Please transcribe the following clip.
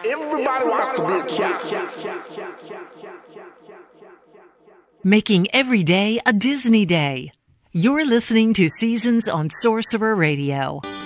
Everybody wants to be a cat. Making every day a Disney day. You're listening to Seasons on Sorcerer Radio.